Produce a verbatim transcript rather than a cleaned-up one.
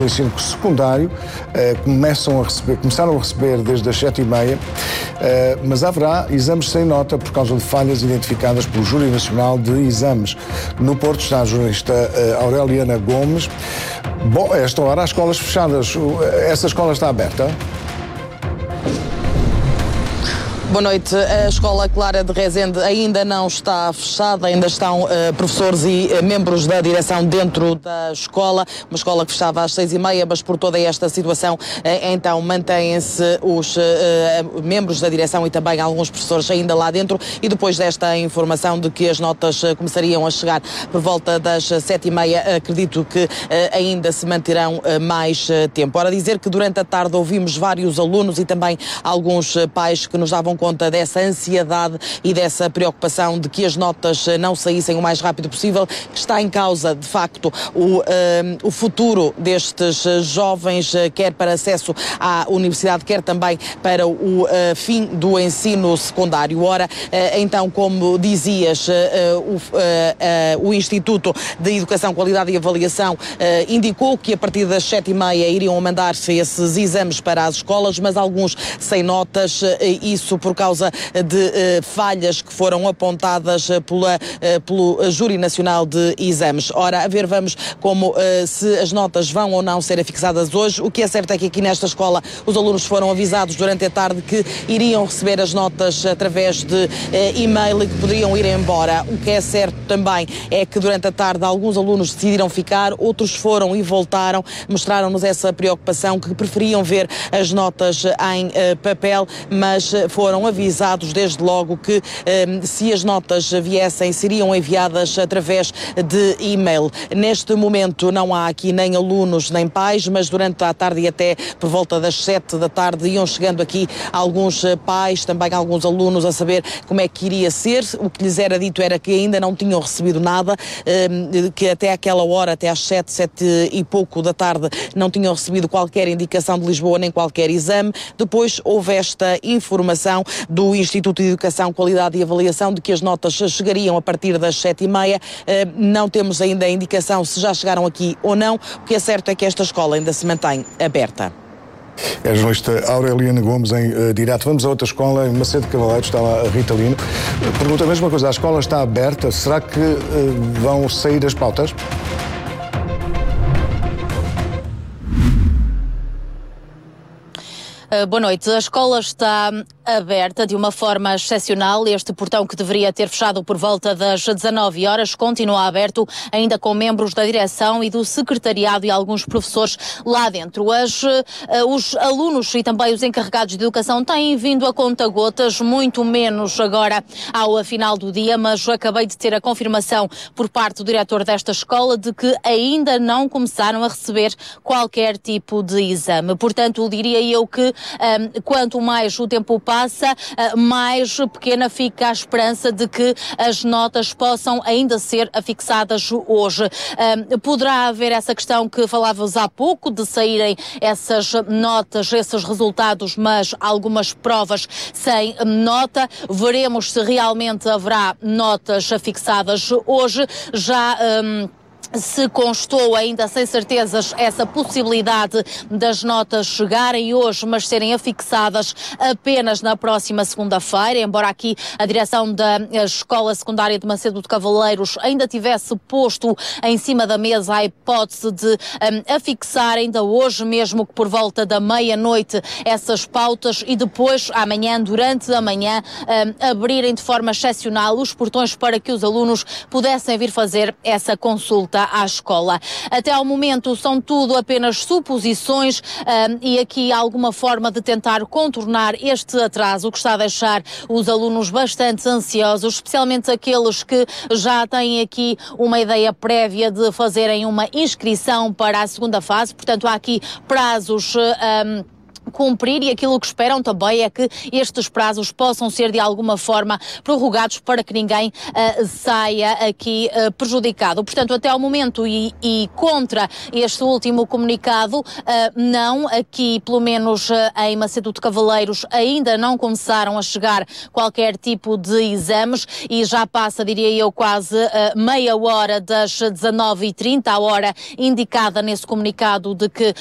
O ensino secundário eh, começam a receber, começaram a receber desde as sete e meia, eh, mas haverá exames sem nota por causa de falhas identificadas pelo Júri Nacional de Exames. No Porto está a jornalista eh, Aureliana Gomes. Bom, a esta hora, as escolas fechadas, essa escola está aberta? Boa noite. A Escola Clara de Rezende ainda não está fechada, ainda estão uh, professores e uh, membros da direção dentro da escola, uma escola que fechava às seis e meia, mas por toda esta situação, uh, então mantêm-se os uh, membros da direção e também alguns professores ainda lá dentro, e depois desta informação de que as notas uh, começariam a chegar por volta das sete e meia, acredito que uh, ainda se manterão uh, mais uh, tempo. Ora, dizer que durante a tarde ouvimos vários alunos e também alguns uh, pais que nos davam conta dessa ansiedade e dessa preocupação de que as notas não saíssem o mais rápido possível, que está em causa, de facto, o, uh, o futuro destes jovens, uh, quer para acesso à universidade, quer também para o uh, fim do ensino secundário. Ora, uh, então, como dizias, uh, o, uh, uh, o Instituto de Educação, Qualidade e Avaliação uh, indicou que a partir das sete e meia iriam mandar-se esses exames para as escolas, mas alguns sem notas, uh, isso por causa de uh, falhas que foram apontadas uh, pela, uh, pelo Júri Nacional de Exames. Ora, a ver, vamos como uh, se as notas vão ou não ser fixadas hoje. O que é certo é que aqui nesta escola os alunos foram avisados durante a tarde que iriam receber as notas através de uh, e-mail e que poderiam ir embora. O que é certo também é que durante a tarde alguns alunos decidiram ficar, outros foram e voltaram, mostraram-nos essa preocupação, que preferiam ver as notas em uh, papel, mas uh, foram avisados desde logo que um, se as notas viessem, seriam enviadas através de e-mail. Neste momento não há aqui nem alunos nem pais, mas durante a tarde e até por volta das sete da tarde iam chegando aqui alguns pais, também alguns alunos, a saber como é que iria ser. O que lhes era dito era que ainda não tinham recebido nada, um, que até aquela hora, até às sete, sete e pouco da tarde, não tinham recebido qualquer indicação de Lisboa nem qualquer exame. Depois houve esta informação do Instituto de Educação, Qualidade e Avaliação de que as notas chegariam a partir das sete e meia. Não temos ainda a indicação se já chegaram aqui ou não. O que é certo é que esta escola ainda se mantém aberta. É a jornalista Aureliana Gomes em uh, direto. Vamos a outra escola, em Macedo Cavaleiro, está lá a Rita Lino. Pergunta a mesma coisa, a escola está aberta, será que uh, vão sair as pautas? Uh, boa noite. A escola está aberta de uma forma excepcional. Este portão, que deveria ter fechado por volta das dezanove horas, continua aberto, ainda com membros da direção e do secretariado e alguns professores lá dentro. As, uh, os alunos e também os encarregados de educação têm vindo a conta-gotas, muito menos agora ao final do dia, mas acabei de ter a confirmação por parte do diretor desta escola de que ainda não começaram a receber qualquer tipo de exame. Portanto, diria eu que um, quanto mais o tempo passa, uh, mais pequena fica a esperança de que as notas possam ainda ser afixadas hoje. Um, poderá haver essa questão que falávamos há pouco, de saírem essas notas, esses resultados, mas algumas provas sem nota. Veremos se realmente haverá notas afixadas hoje. Já... Um, Se constou ainda sem certezas essa possibilidade das notas chegarem hoje, mas serem afixadas apenas na próxima segunda-feira, embora aqui a direção da Escola Secundária de Macedo de Cavaleiros ainda tivesse posto em cima da mesa a hipótese de um, afixar ainda hoje, mesmo que por volta da meia-noite, essas pautas, e depois, amanhã, durante a manhã, um, abrirem de forma excepcional os portões para que os alunos pudessem vir fazer essa consulta à escola. Até ao momento são tudo apenas suposições um, e aqui alguma forma de tentar contornar este atraso que está a deixar os alunos bastante ansiosos, especialmente aqueles que já têm aqui uma ideia prévia de fazerem uma inscrição para a segunda fase. Portanto, há aqui prazos um, cumprir, e aquilo que esperam também é que estes prazos possam ser de alguma forma prorrogados para que ninguém uh, saia aqui uh, prejudicado. Portanto, até ao momento e, e contra este último comunicado, uh, não, aqui pelo menos uh, em Macedo de Cavaleiros ainda não começaram a chegar qualquer tipo de exames e já passa, diria eu, quase uh, meia hora das dezanove e trinta, a hora indicada nesse comunicado de que